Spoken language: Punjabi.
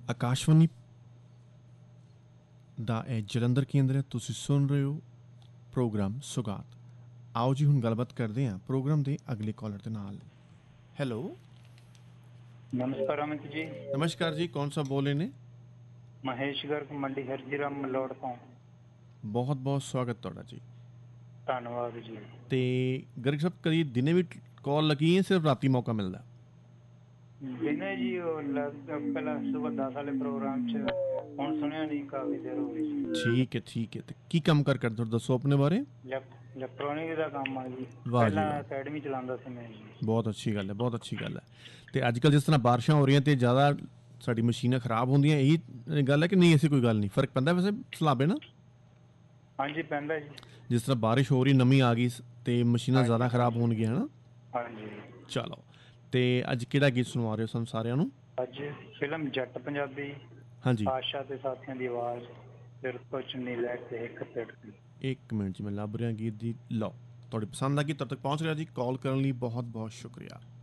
ਆਕਾਸ਼ਵਾਣੀ ਦਾ ਇਹ ਜਲੰਧਰ ਕੇਂਦਰ ਹੈ। ਤੁਸੀਂ ਸੁਣ ਰਹੇ ਹੋ ਪ੍ਰੋਗਰਾਮ ਸੁਗਾਤ। ਆਓ ਜੀ ਹੁਣ ਗੱਲਬਾਤ ਕਰਦੇ ਹਾਂ ਪ੍ਰੋਗਰਾਮ ਦੇ ਅਗਲੇ ਕਾਲਰ ਦੇ ਨਾਲ। ਹੈਲੋ, नमस्कार अमित जी। ਨਮਸਕਾਰ ਜੀ, ਕੌਣ ਸਾਹਿਬ ਬੋਲ ਰਹੇ ਨੇ? महेश गर्ग मंडी हरजीराम मलोड़ ਤੋਂ। ਬਹੁਤ ਬਹੁਤ ਸਵਾਗਤ ਤੁਹਾਡਾ ਜੀ। ਧੰਨਵਾਦ ਜੀ। ਤੇ ਗਰਗ ਸਾਹਿਬ, ਕਦੀ ਦਿਨੇ ਵੀ ਕਾਲ ਲੱਗੀ ਹੈ ਸਿਰਫ ਰਾਤੀ ਮੌਕਾ ਮਿਲਦਾ? ਦਿਨੇ ਜੀ ਉਹ ਪਹਿਲਾਂ ਸਵੇਰ 10 ਵਾਲੇ ਪ੍ਰੋਗਰਾਮ 'ਚ ਹੁਣ ਸੁਣਿਆ ਨਹੀਂ, ਕਾਫੀ ਦੇਰ ਹੋ ਗਈ। ਠੀਕ ਹੈ ਠੀਕ ਹੈ। ਤੇ ਕੀ ਕੰਮ ਕਰ ਕਰਦੇ ਹੋ, ਦੱਸੋ ਆਪਣੇ ਬਾਰੇ। ਇਲੈਕਟ੍ਰੋਨਿਕ ਦਾ ਕੰਮ ਆ ਜੀ। ਵਾਹ ਜੀ ਪਹਿਲਾਂ ਵਾਹ, ਅਕੈਡਮੀ ਚਲਾਉਂਦਾ ਸੀ ਮੈਂ ਜੀ। ਬਹੁਤ ਅੱਛੀ ਗੱਲ ਹੈ, ਬਹੁਤ ਅੱਛੀ ਗੱਲ ਹੈ। ਤੇ ਅੱਜ ਕੱਲ੍ਹ ਜਿਸ ਤਰ੍ਹਾਂ ਬਾਰਿਸ਼ਾਂ ਹੋ ਰਹੀਆਂ ਤੇ ਜ਼ਿਆਦਾ ਸਾਡੀ ਮਸ਼ੀਨਾਂ ਖਰਾਬ ਹੁੰਦੀਆਂ, ਇਹੀ ਗੱਲ ਹੈ ਕਿ ਨਹੀਂ? ਐਸੀ ਕੋਈ ਗੱਲ ਨਹੀਂ, ਫਰਕ ਪੈਂਦਾ ਵੈਸੇ ਸਲਾਬੇ ਨਾ? ਹਾਂਜੀ ਪੈਂਦਾ ਜੀ। ਜਿਸ ਤਰ੍ਹਾਂ ਬਾਰਿਸ਼ ਹੋ ਰਹੀ, ਨਮੀ ਆ ਗਈ ਤੇ ਮਸ਼ੀਨਾਂ ਜ਼ਿਆਦਾ ਖਰਾਬ ਹੋਣਗੀਆਂ, ਹੈ ਨਾ? ਹਾਂਜੀ। ਚਲੋ, ਤੇ ਅੱਜ ਕਿਹੜਾ ਗੀਤ ਸੁਣਵਾ ਰਹੇ ਹੋ ਸਾਨੂੰ ਸਾਰਿਆਂ ਨੂੰ? ਅੱਜ ਫਿਲਮ ਜੱਟ ਪੰਜਾਬੀ, ਹਾਂਜੀ, ਆਸ਼ਾ ਤੇ ਸਾਥੀਆਂ ਦੀ ਆਵਾਜ਼, ਫਿਰ ਤੋਂ ਚੁੰਨੀ ਲੈ ਕੇ ਇੱਕ ਪਿੱਟ। ਇੱਕ ਮਿੰਟ ਜੀ, ਮੈਂ ਲੱਭ ਰਿਹਾ ਗੀਤ ਦੀ। ਲਓ, ਤੁਹਾਡੀ ਪਸੰਦ ਦਾ ਗੀਤ ਤਦ ਤੱਕ ਪਹੁੰਚ ਰਿਹਾ ਜੀ। ਕਾਲ ਕਰਨ ਲਈ ਬਹੁਤ ਬਹੁਤ ਸ਼ੁਕਰੀਆ।